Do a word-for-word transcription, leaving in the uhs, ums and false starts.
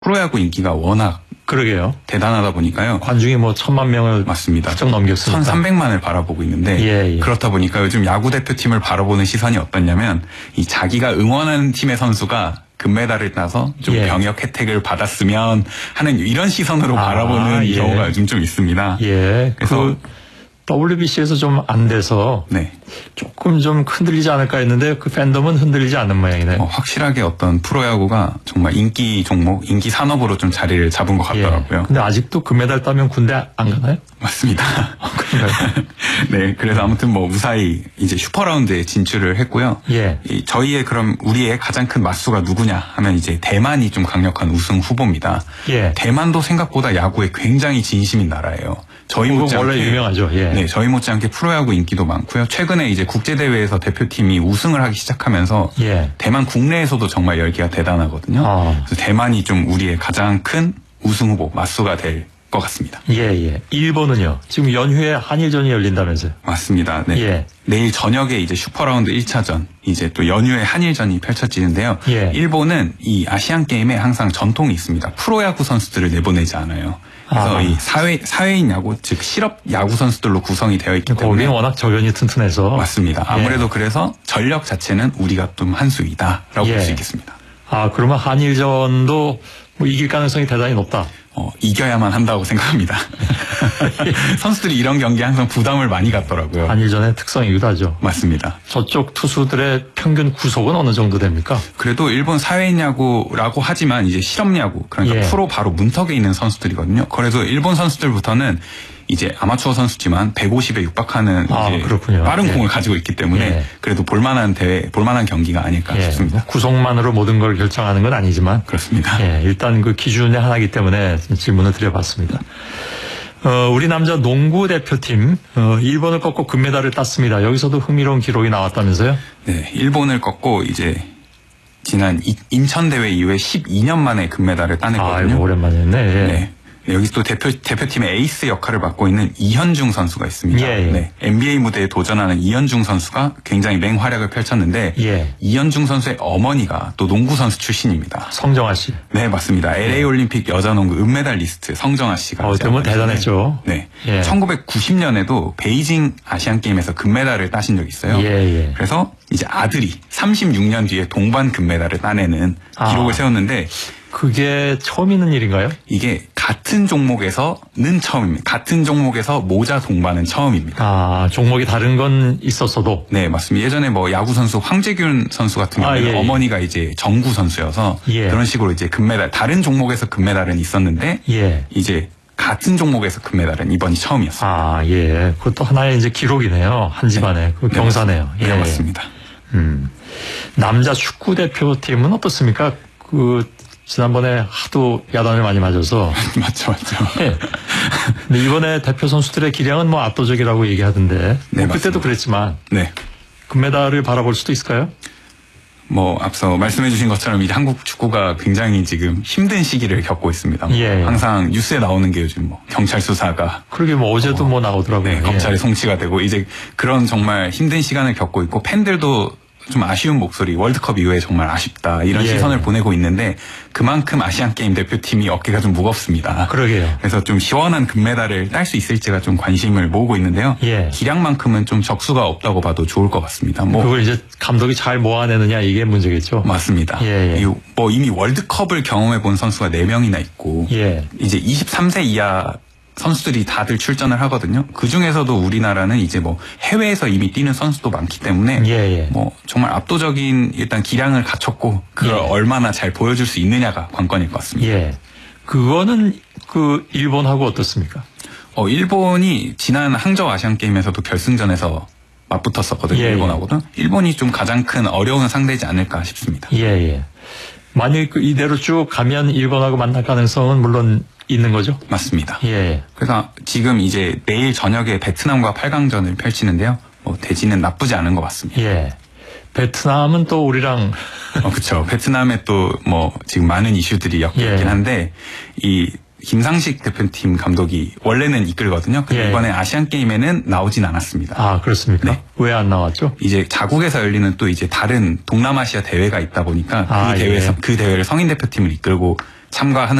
프로야구 인기가 워낙 그러게요. 대단하다 보니까요. 관중이 뭐 천만 명을 맞습니다. 훌쩍 넘겼으니까. 천삼백만을 바라보고 있는데 예, 예. 그렇다 보니까 요즘 야구 대표팀을 바라보는 시선이 어떠냐면 이 자기가 응원하는 팀의 선수가 금메달을 따서 좀 예. 병역 혜택을 받았으면 하는 이런 시선으로 아, 바라보는 예. 경우가 요즘 좀 있습니다. 예. 그래서 그 더블유비씨에서 좀 안 돼서 네. 조금 좀 흔들리지 않을까 했는데 그 팬덤은 흔들리지 않는 모양이네. 어, 확실하게 어떤 프로야구가 정말 인기 종목, 인기 산업으로 좀 자리를 잡은 것 같더라고요. 예. 근데 아직도 금메달 따면 군대 안 가나요? 맞습니다. 그런가요? 네, 그래서 아무튼 뭐 무사히 이제 슈퍼라운드에 진출을 했고요. 예. 이 저희의 그럼 우리의 가장 큰 맞수가 누구냐 하면 이제 대만이 좀 강력한 우승 후보입니다. 예. 대만도 생각보다 야구에 굉장히 진심인 나라예요. 저희 못지않게 원래 유명하죠. 예. 네, 저희 못지않게 프로야구 인기도 많고요. 최근에 이제 국제 대회에서 대표팀이 우승을 하기 시작하면서 예. 대만 국내에서도 정말 열기가 대단하거든요. 아. 그래서 대만이 좀 우리의 가장 큰 우승 후보 맞수가 될 것 같습니다. 예, 예. 일본은요. 지금 연휴에 한일전이 열린다면서요. 맞습니다. 네. 예. 내일 저녁에 이제 슈퍼라운드 일 차전, 이제 또 연휴에 한일전이 펼쳐지는데요. 예. 일본은 이 아시안 게임에 항상 전통이 있습니다. 프로야구 선수들을 내보내지 않아요. 그래서 아. 이 사회, 사회인 야구, 즉 실업 야구 선수들로 구성이 되어 있기 때문에. 거기는 워낙 저변이 튼튼해서. 맞습니다. 아무래도 예. 그래서 전력 자체는 우리가 좀 한 수이다라고 예. 볼 수 있겠습니다. 아, 그러면 한일전도 뭐 이길 가능성이 대단히 높다. 어, 이겨야만 한다고 생각합니다. 선수들이 이런 경기에 항상 부담을 많이 갖더라고요. 한일전의 특성이 유다죠. 맞습니다. 저쪽 투수들의 평균 구속은 어느 정도 됩니까? 그래도 일본 사회인 야구라고 하지만 이제 실업 야구, 그러니까 예. 프로 바로 문턱에 있는 선수들이거든요. 그래서 일본 선수들부터는 이제 아마추어 선수지만 백오십에 육박하는 아, 이제 그렇군요. 빠른 예. 공을 가지고 있기 때문에 예. 그래도 볼만한 대회, 볼만한 경기가 아닐까 예. 싶습니다. 구속만으로 모든 걸 결정하는 건 아니지만. 그렇습니다. 예, 일단 그 기준의 하나이기 때문에 질문을 드려봤습니다. 어, 우리 남자 농구 대표팀, 어, 일본을 꺾고 금메달을 땄습니다. 여기서도 흥미로운 기록이 나왔다면서요? 네, 일본을 꺾고 이제 지난 이, 인천 대회 이후에 십이 년 만에 금메달을 따냈거든요. 아, 오랜만에 했네. 예. 네. 여기 또 대표, 대표팀의 에이스 역할을 맡고 있는 이현중 선수가 있습니다. 예, 예. 네. 엔비에이 무대에 도전하는 이현중 선수가 굉장히 맹활약을 펼쳤는데 예. 이현중 선수의 어머니가 또 농구 선수 출신입니다. 성정아 씨. 네, 맞습니다. 엘에이 올림픽 여자농구 은메달리스트 성정아 씨가. 어, 때문에 대단했죠. 네. 예. 천구백구십 년에도 베이징 아시안게임에서 금메달을 따신 적이 있어요. 예, 예. 그래서 이제 아들이 삼십육 년 뒤에 동반 금메달을 따내는 아. 기록을 세웠는데 그게 처음 있는 일인가요? 이게 같은 종목에서는 처음입니다. 같은 종목에서 모자 동반은 처음입니다. 아, 종목이 다른 건 있었어도. 네, 맞습니다. 예전에 뭐 야구 선수 황재균 선수 같은 경우에는 아, 예, 예. 어머니가 이제 정구 선수여서 예. 그런 식으로 이제 금메달, 다른 종목에서 금메달은 있었는데 예. 이제 같은 종목에서 금메달은 이번이 처음이었어요. 아, 예. 그것도 하나의 이제 기록이네요. 한 집안에. 네. 그 경사네요. 네, 예. 맞습니다. 음. 남자 축구 대표팀은 어떻습니까? 그, 지난번에 하도 야단을 많이 맞아서. 맞죠, 맞죠. 예. 근데 이번에 대표 선수들의 기량은 뭐 압도적이라고 얘기하던데. 네, 뭐 그때도 맞습니다. 그랬지만. 네. 금메달을 바라볼 수도 있을까요? 뭐 앞서 말씀해 주신 것처럼 이제 한국 축구가 굉장히 지금 힘든 시기를 겪고 있습니다. 뭐 예. 항상 뉴스에 나오는 게 요즘 뭐 경찰 수사가 그러게 뭐 어제도 어, 뭐 나오더라고요. 네, 예. 검찰에 송치가 되고 이제 그런 정말 힘든 시간을 겪고 있고 팬들도 좀 아쉬운 목소리, 월드컵 이후에 정말 아쉽다 이런 예. 시선을 보내고 있는데 그만큼 아시안게임 대표팀이 어깨가 좀 무겁습니다. 그러게요. 그래서 좀 시원한 금메달을 딸 수 있을지가 좀 관심을 모으고 있는데요. 예. 기량만큼은 좀 적수가 없다고 봐도 좋을 것 같습니다. 뭐 그걸 이제 감독이 잘 모아내느냐 이게 문제겠죠. 맞습니다. 예, 예. 이, 뭐 이미 월드컵을 경험해 본 선수가 네 명이나 있고 예. 이제 이십삼 세 이하 선수들이 다들 출전을 하거든요. 그 중에서도 우리나라는 이제 뭐 해외에서 이미 뛰는 선수도 많기 때문에 예, 예. 뭐 정말 압도적인 일단 기량을 갖췄고 그걸 예. 얼마나 잘 보여줄 수 있느냐가 관건일 것 같습니다. 예. 그거는 그 일본하고 어떻습니까? 어, 일본이 지난 항저우 아시안 게임에서도 결승전에서 맞붙었었거든요. 예, 예. 일본하고도. 일본이 좀 가장 큰 어려운 상대지 않을까 싶습니다. 예, 예. 만약 그 이대로 쭉 가면 일본하고 만날 가능성은 물론 있는 거죠? 맞습니다. 예. 그래서 지금 이제 내일 저녁에 베트남과 팔 강전을 펼치는데요. 뭐 대지는 나쁘지 않은 것 같습니다. 예. 베트남은 또 우리랑 어, 그렇죠. 베트남에 또 뭐 지금 많은 이슈들이 엮여 있긴 예. 한데 이 김상식 대표팀 감독이 원래는 이끌거든요. 근데 예. 이번에 아시안 게임에는 나오진 않았습니다. 아, 그렇습니까? 네. 왜 안 나왔죠? 이제 자국에서 열리는 또 이제 다른 동남아시아 대회가 있다 보니까 아, 그 대회 예. 그 대회를 성인 대표팀을 이끌고 참가하는